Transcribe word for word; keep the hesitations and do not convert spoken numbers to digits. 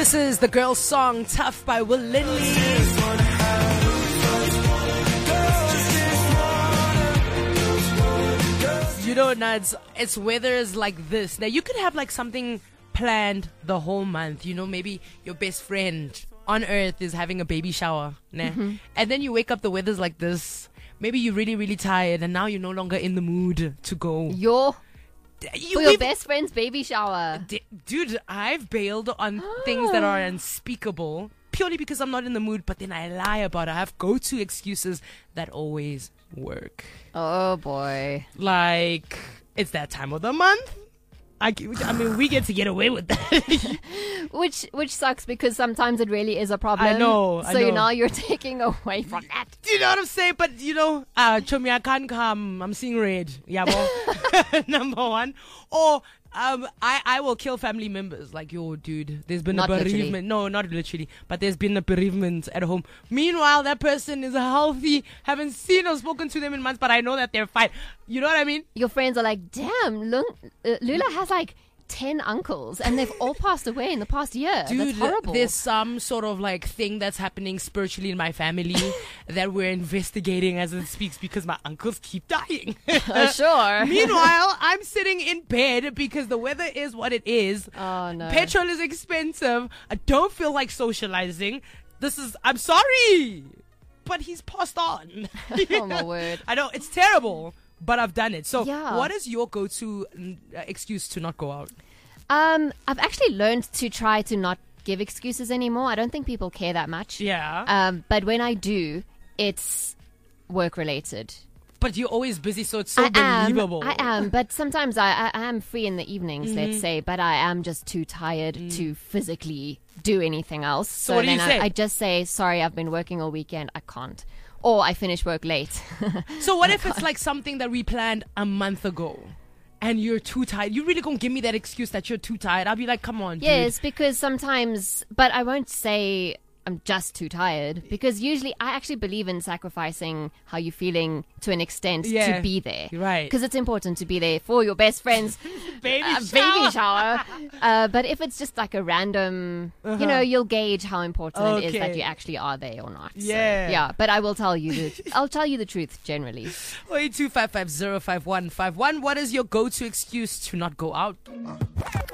This is the girl's song Tough by Will Lindley. You know, Nuts, it's weathers like this. Now, you could have like something planned the whole month. You know, maybe your best friend on earth is having a baby shower. Nah? Mm-hmm. And then you wake up, the weather's like this. Maybe you're really, really tired and now you're no longer in the mood to go. Your, you, for your best friend's baby shower. D- dude, I've bailed on things that are unspeakable purely because I'm not in the mood, but then I lie about it. I have go-to excuses that always work. Oh, boy. Like, it's that time of the month. I, I mean, we get to get away with that. which which sucks because sometimes it really is a problem. I know. I so know. now you're taking away from that. Do you know what I'm saying? But, you know, uh, Chomi, I can't come. I'm seeing red. Yeah, well, number one. Or um, I, I will kill family members. Like, yo, dude, there's been Not a bereavement. literally. No, not literally. But there's been a bereavement at home. Meanwhile, that person is healthy. Haven't seen or spoken to them in months, but I know that they're fine. You know what I mean? Your friends are like, damn, Lung, uh, Lula has like ten uncles and they've all passed away in the past year. Dude, that's horrible. there's some sort of like thing that's happening spiritually in my family that we're investigating as it speaks because my uncles keep dying. uh, sure. Meanwhile, I'm sitting in bed because the weather is what it is. Oh, no. Petrol is expensive. I don't feel like socializing. This is, I'm sorry, but he's passed on. Oh, my word. I know, it's terrible. But I've done it. So Yeah. what is your go-to uh, excuse to not go out? Um, I've actually learned to try to not give excuses anymore. I don't think people care that much. Yeah. Um, but when I do, it's work related. But you're always busy, so it's so I believable. am, I am, but sometimes I, I, I am free in the evenings, Mm-hmm. let's say, but I am just too tired Mm. to physically do anything else. So, what do then you I, say? I just say, sorry, I've been working all weekend, I can't. Or I finish work late. So what if it's like something that we planned a month ago and you're too tired? You really gonna give me that excuse that you're too tired? I'll be like, come on, dude. Yes, because sometimes, but I won't say I'm just too tired because usually I actually believe in sacrificing how you're feeling to an extent Yeah, to be there. right. Because it's important to be there for your best friend's Baby uh, shower. baby shower. uh, but if it's just like a random, Uh-huh. you know, you'll gauge how important it is that Okay. you actually are there or not. So, Yeah. yeah, but I will tell you the, I'll tell you the truth generally. oh eight two five five zero five one five one. What is your go-to excuse to not go out?